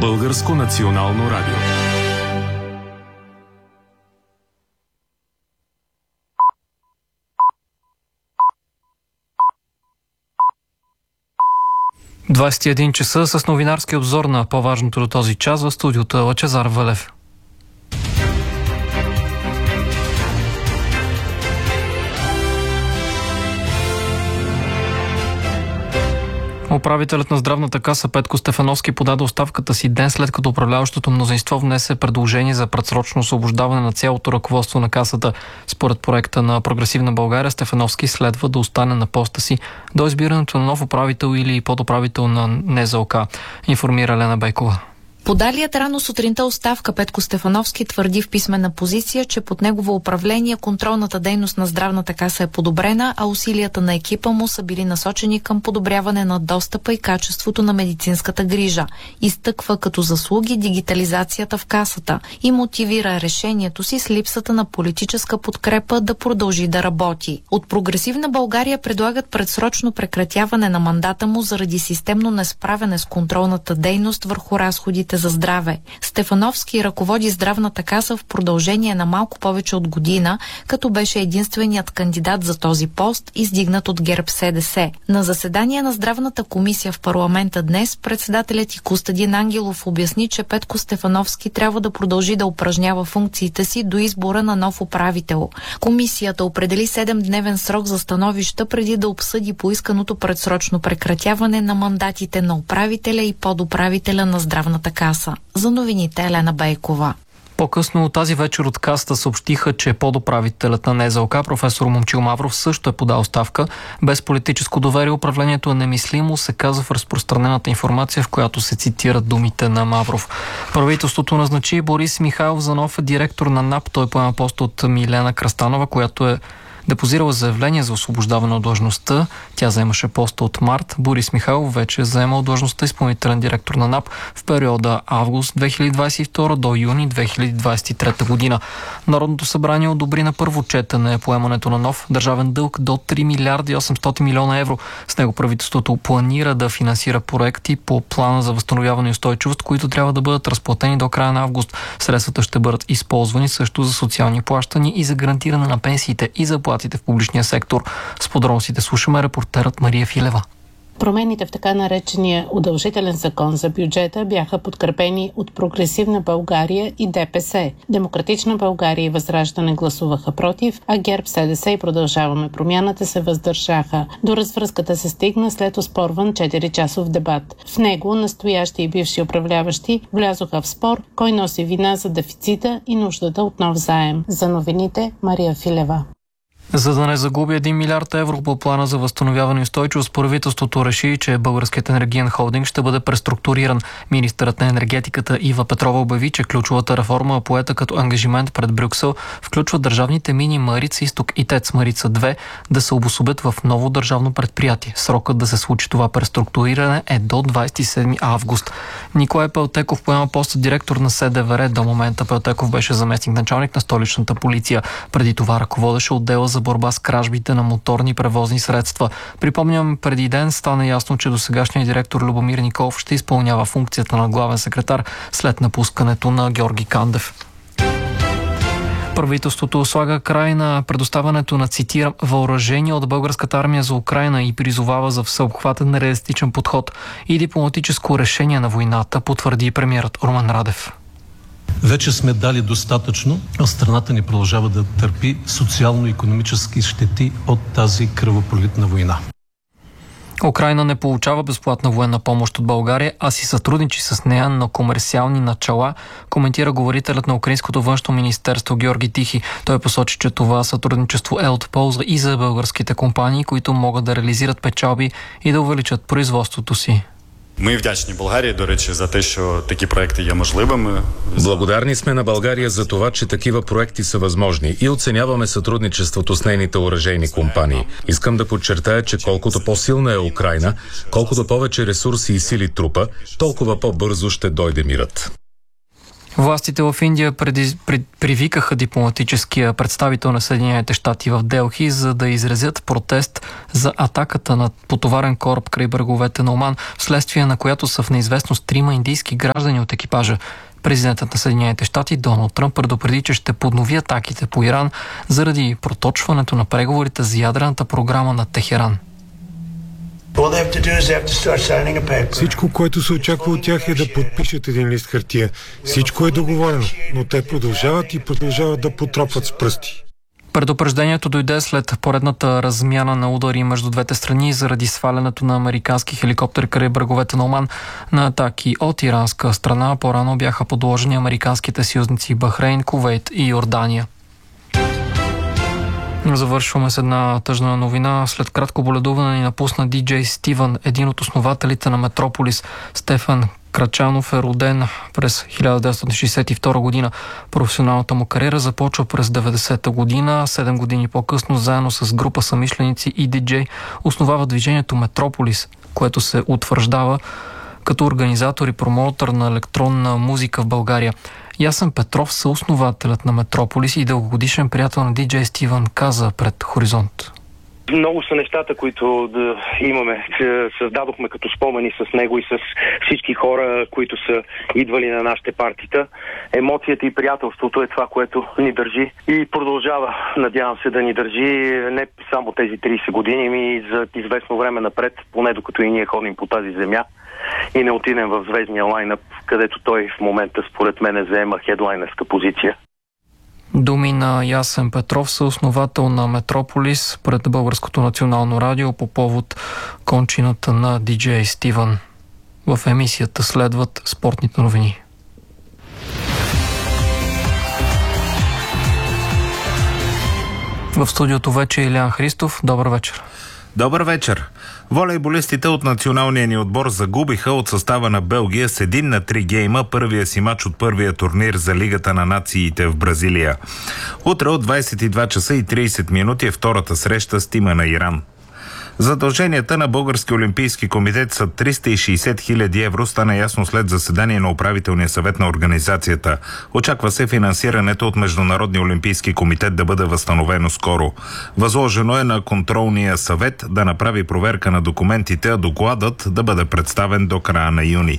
Българско национално радио. – 21 часа с новинарски обзор на по-важното до този час в студиото Лъчезар Валев. Управителят на здравната каса Петко Стефановски подаде оставката си ден след като управляващото мнозинство внесе предложение за предсрочно освобождаване на цялото ръководство на касата. Според проекта на Прогресивна България, Стефановски следва да остане на поста си до избирането на нов управител или подуправител на НЗОК, информира Лена Бейкова. Подалият рано сутринта оставка Петко Стефановски твърди в писмена позиция, че под негово управление контролната дейност на здравната каса е подобрена, а усилията на екипа му са били насочени към подобряване на достъпа и качеството на медицинската грижа. Изтъква като заслуги дигитализацията в касата и мотивира решението си с липсата на политическа подкрепа да продължи да работи. От Прогресивна България предлагат предсрочно прекратяване на мандата му заради системно несправяне с контролната дейност върху разходите за здраве. Стефановски ръководи здравната каса в продължение на малко повече от година, като беше единственият кандидат за този пост, издигнат от ГЕРБ-СДС. На заседание на здравната комисия в парламента днес председателят й Костадин Ангелов обясни, че Петко Стефановски трябва да продължи да упражнява функциите си до избора на нов управител. Комисията определи 7-дневен срок за становища преди да обсъди поисканото предсрочно прекратяване на мандатите на управителя и подуправителя на здравната каса. За новините Елена Бейкова. По-късно тази вечер от касата съобщиха, че подуправителят на НЗОК, професор Момчил Мавров, също е подал оставка. Без политическо доверие управлението е немислимо, се казва в разпространената информация, в която се цитират думите на Мавров. Правителството назначи Борис Михайлов за нов директор на НАП. Той поема пост от Милена Крастанова, която е депозирала заявление за освобождаване от длъжността. Тя заемаше поста от март. Борис Михайлов вече е заемал длъжността изпълнителен директор на НАП в периода август 2022 до юни 2023 година. Народното събрание одобри на първо четене поемането на нов държавен дълг до 3 милиарда и 800 милиона евро. С него правителството планира да финансира проекти по плана за възстановяване и устойчивост, които трябва да бъдат разплатени до края на август. Средствата ще бъдат използвани също за социални плащания и за гарантиране на пенсиите и за в публичния сектор. С подробностите слушаме репортерът Мария Филева. Промените в така наречения удължителен закон за бюджета бяха подкрепени от Прогресивна България и ДПС. Демократична България и Възраждане гласуваха против, а ГЕРБ, СДС и Продължаваме промяната се въздържаха. До развръзката се стигна след оспорван 4-часов дебат. В него настоящи и бивши управляващи влязоха в спор кой носи вина за дефицита и нуждата от нов заем. За новините Мария Филева. За да не загуби 1 милиард евро по плана за възстановяване и устойчивост, правителството реши, че Българският енергиен холдинг ще бъде преструктуриран. Министърът на енергетиката Ива Петрова обяви, че ключовата реформа, поета като ангажимент пред Брюксел, включва държавните мини Марица Изток и ТЕЦ Марица 2 да се обособят в ново държавно предприятие. Срокът да се случи това преструктуриране е до 27 август. Николай Пелтеков поема поста директор на СДВР. До момента Пелтеков беше заместник началник на столичната полиция. Преди това ръководеше отдела за борба с кражбите на моторни превозни средства. Припомням, преди ден стана ясно, че досегашният директор Любомир Николов ще изпълнява функцията на главен секретар след напускането на Георги Кандев. Правителството слага край на предоставянето на, цитирам, въоръжение от българската армия за Украйна и призовава за всеобхватен реалистичен подход и дипломатическо решение на войната, потвърди премиерът Румен Радев. Вече сме дали достатъчно, а страната ни продължава да търпи социално-икономически щети от тази кръвопролитна война. Украйна не получава безплатна военна помощ от България, а си сътрудничи с нея на комерциални начала, коментира говорителят на Украинското външно министерство Георги Тихи. Той посочи, че това сътрудничество е от полза и за българските компании, които могат да реализират печалби и да увеличат производството си. Ми вдячні Болгарії, до речі, за те, що такі проекти є можливими. Благодарни сме на България за това, че такива проекти са възможни и оценяваме сътрудничеството с нейните оръжейни компании. Искам да подчертая, че колкото по-силна е Украйна, колкото повече ресурси и сили трупа, толкова по-бързо ще дойде мирът. Властите в Индия привикаха дипломатическия представител на Съединените щати в Делхи, за да изразят протест за атаката на потоварен кораб край бреговете на Оман, вследствие на която са в неизвестност 3 индийски граждани от екипажа. Президентът на Съединените щати Доналд Тръмп предупреди, че ще поднови атаките по Иран заради проточването на преговорите за ядрената програма на Техеран. Всичко, което се очаква от тях, е да подпишат един лист хартия. Всичко е договорено, но те продължават да потропват с пръсти. Предупреждението дойде след поредната размяна на удари между двете страни заради свалянето на американски хеликоптер край бреговете на Оман. На атаки от иранска страна по-рано бяха подложени американските съюзници Бахрейн, Кувейт и Йордания. Завършваме с една тъжна новина. След кратко боледуване ни напусна диджей Стивън, един от основателите на Метрополис. Стефан Крачанов е роден през 1962 година. Професионалната му кариера започва през 90-та година. 7 години по-късно, заедно с група съмишленици и диджей, основава движението Метрополис, което се утвърждава като организатор и промоутър на електронна музика в България. Ясен Петров, съоснователят на Метрополис и дългогодишен приятел на диджей Стивън, каза пред Хоризонт. Много са нещата, които да имаме. Създадохме като спомени с него и с всички хора, които са идвали на нашите партита. Емоцията и приятелството е това, което ни държи и продължава, надявам се, да ни държи не само тези 30 години, ами за известно време напред, поне докато и ние ходим по тази земя и не отидем в звездния лайнъп, където той в момента според мен заема хедлайнерска позиция. Думи на Ясен Петров, съосновател на Метрополис, пред Българското национално радио по повод кончината на диджей Стивън. В емисията следват спортните новини. В студиото вече е Илян Христов. Добър вечер. Добър вечер. Волейболистите от националния ни отбор загубиха от състава на Белгия с 1-3 гейма първия си мач от първия турнир за Лигата на нациите в Бразилия. Утре от 22 часа и 30 минути е втората среща с тима на Иран. Задълженията на Български олимпийски комитет са 360 000 евро, стана ясно след заседание на управителния съвет на организацията. Очаква се финансирането от Международния олимпийски комитет да бъде възстановено скоро. Възложено е на контролния съвет да направи проверка на документите, а докладът да бъде представен до края на юни.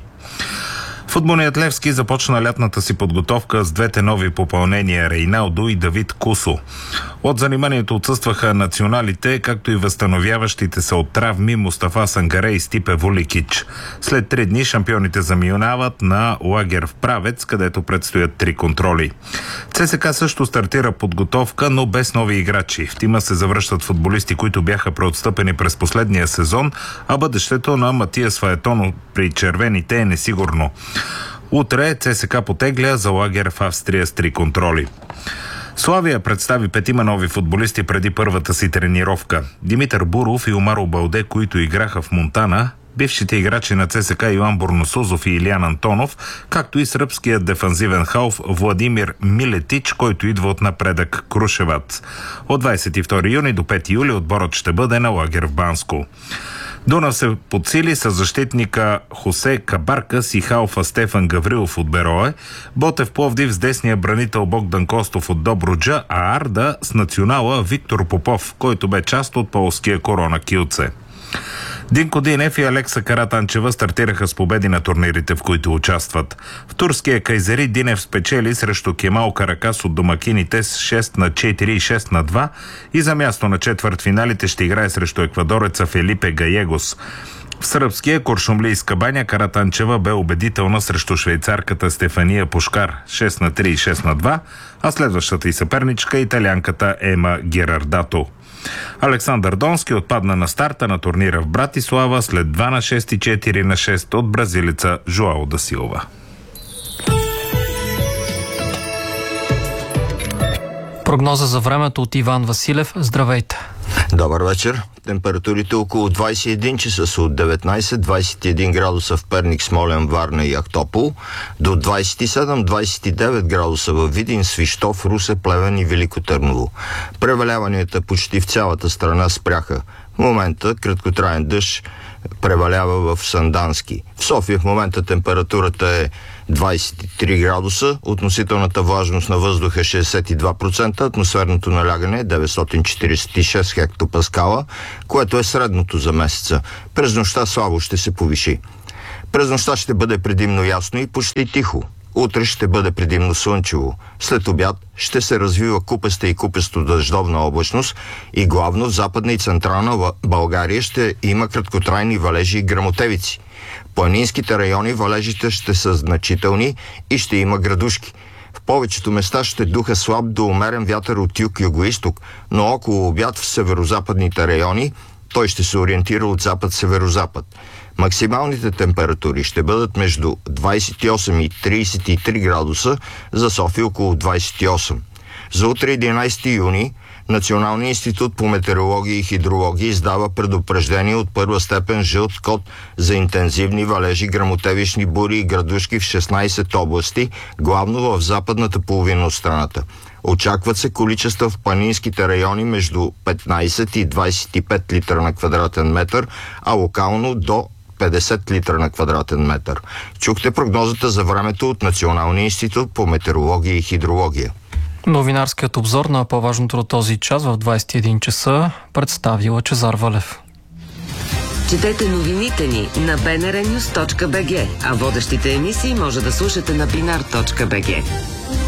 Футболният Левски започна лятната си подготовка с двете нови попълнения Рейналдо и Давид Кусо. От заниманието отсъстваха националите, както и възстановяващите се от травми Мустафа Сангаре и Стипе Воликич. След 3 дни шампионите заминават на лагер в Правец, където предстоят 3 контроли. ЦСКА също стартира подготовка, но без нови играчи. В тима се завръщат футболисти, които бяха преотстъпени през последния сезон, а бъдещето на Матиас Фаетон при червените е несигурно. Утре ЦСКА потегля за лагер в Австрия с 3 контроли. Славия представи 5 нови футболисти преди първата си тренировка. Димитър Буров и Омаро Балде, които играха в Монтана, бившите играчи на ЦСКА Иван Борносузов и Илиян Антонов, както и сръбският дефанзивен халф Владимир Милетич, който идва от напредък Крушевац. От 22 юни до 5 юли отборът ще бъде на лагер в Банско. Дунав се подсили с защитника Хосе Кабаркас и халфа Стефан Гаврилов от Берое, Ботев Пловдив с десния бранител Богдан Костов от Добруджа, а Арда с национала Виктор Попов, който бе част от полския Корона Килце. Динко Динев и Алекса Каратанчева стартираха с победи на турнирите, в които участват. В турския Кайзери Динев спечели срещу Кемал Каракас от домакините с 6-4 и 6-2 и за място на четвъртфиналите ще играе срещу еквадореца Фелипе Гаегос. В сръбския Куршумлийска баня Каратанчева бе убедителна срещу швейцарката Стефания Пушкар 6-3 и 6-2, а следващата и съперничка италианката Ема Герардато. Александър Донски отпадна на старта на турнира в Братислава след 2-6 и 4-6 от бразилеца Жоао да Силва. Прогноза за времето от Иван Василев. Здравейте! Добър вечер. Температурите около 21 часа са от 19-21 градуса в Перник, Смолян, Варна и Ахтопол, до 27-29 градуса в Видин, Свищов, Русе, Плевен и Велико Търново. Преваляванията почти в цялата страна спряха. В момента краткотраен дъжд превалява в Сандански. В София в момента температурата е 23 градуса, относителната влажност на въздуха е 62%, атмосферното налягане е 946 хектопаскала, което е средното за месеца. През нощта слабо ще се повиши. През нощта ще бъде предимно ясно и почти тихо. Утре ще бъде предимно слънчево. След обяд ще се развива купеста и купесто дъждовна облачност и главно в западна и централна България ще има краткотрайни валежи и гръмотевици. В планинските райони валежите ще са значителни и ще има градушки. В повечето места ще духа слаб до умерен вятър от юг-югоизток, но около обяд в северозападните райони той ще се ориентира от запад-северозапад. Максималните температури ще бъдат между 28 и 33 градуса, за София около 28. За утре 11 юни Националният институт по метеорология и хидрология издава предупреждение от първа степен жълт код за интензивни валежи, гръмотевични бури и градушки в 16 области, главно в западната половина от страната. Очакват се количества в планинските райони между 15 и 25 литра на квадратен метър, а локално до 50 литра на квадратен метър. Чухте прогнозата за времето от Националния институт по метеорология и хидрология. Новинарският обзор на по-важното от този час в 21 часа представи Лъчезар Валев. Четете новините ни на bnrnews.bg, а водещите емисии може да слушате на binar.bg.